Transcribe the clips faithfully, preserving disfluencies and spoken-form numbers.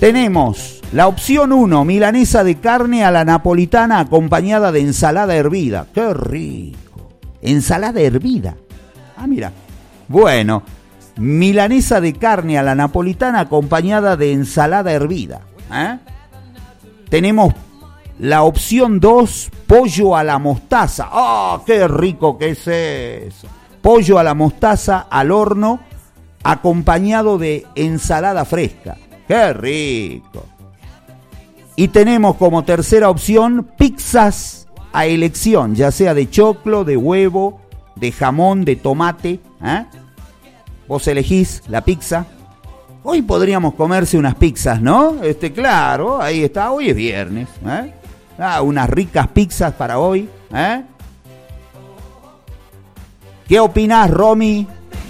Tenemos la opción uno, milanesa de carne a la napolitana acompañada de ensalada hervida. ¡Qué rico! Ensalada hervida. Ah, mira. Bueno, milanesa de carne a la napolitana acompañada de ensalada hervida. ¿Eh? Tenemos la opción dos, pollo a la mostaza. ¡Oh, qué rico que es eso! Pollo a la mostaza al horno acompañado de ensalada fresca. ¡Qué rico! Y tenemos como tercera opción pizzas a elección, ya sea de choclo, de huevo, de jamón, de tomate. ¿Eh? Vos elegís la pizza. Hoy podríamos comerse unas pizzas, ¿no? Este, claro, ahí está. Hoy es viernes. ¿Eh? Ah, unas ricas pizzas para hoy. ¿Eh? ¿Qué opinás, Romy?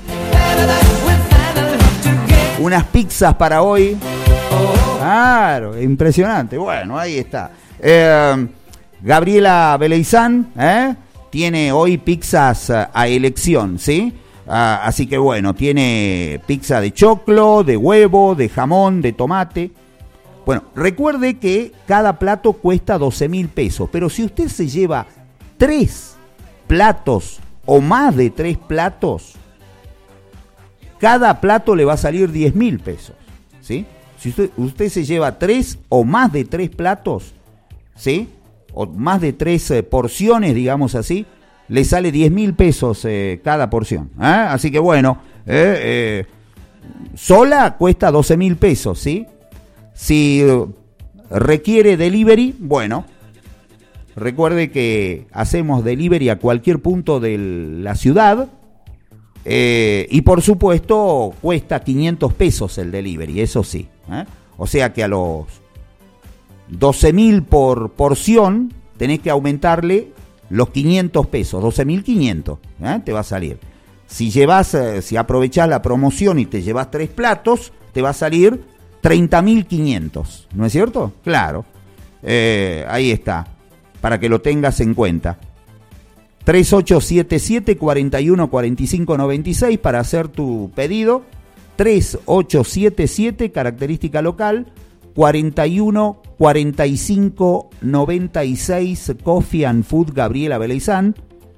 Unas pizzas para hoy. Claro, impresionante. Bueno, ahí está. Eh, Gabriela Beleizán, ¿eh? Tiene hoy pizzas a elección, ¿sí? Ah, así que bueno, tiene pizza de choclo, de huevo, de jamón, de tomate. Bueno, recuerde que cada plato cuesta doce mil pesos, pero si usted se lleva tres platos o más de tres platos, cada plato le va a salir diez mil pesos, ¿sí? Si usted, usted se lleva tres o más de tres platos, ¿sí? O más de tres eh, porciones, digamos así, le sale diez mil pesos eh, cada porción. ¿eh? Así que bueno, eh, eh, sola cuesta doce mil pesos, ¿sí? Si requiere delivery, bueno, recuerde que hacemos delivery a cualquier punto de la ciudad. Eh, y por supuesto cuesta quinientos pesos el delivery, eso sí. ¿eh? O sea que a los doce mil por porción tenés que aumentarle los quinientos pesos, doce mil quinientos ¿eh? te va a salir. Si llevas, eh, si aprovechás la promoción y te llevas tres platos, te va a salir treinta mil quinientos, ¿no es cierto? Claro, eh, ahí está, para que lo tengas en cuenta. tres ocho siete siete, cuatro uno cuatro cinco nueve seis para hacer tu pedido. tres ocho siete siete, característica local, cuatro uno cuatro cinco nueve seis, Coffee and Food Gabriela Beleizán.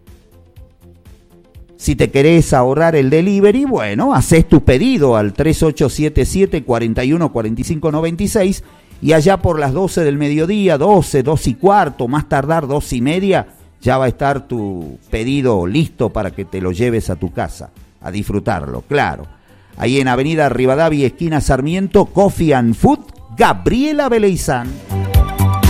Si te querés ahorrar el delivery, bueno, haces tu pedido al tres ocho siete siete, cuatro uno cuatro cinco nueve seis y allá por las doce del mediodía, doce, doce y cuarto, más tardar doce y media, ya va a estar tu pedido listo para que te lo lleves a tu casa, a disfrutarlo, claro. Ahí en Avenida Rivadavia, esquina Sarmiento, Coffee and Food, Gabriela Beleizán.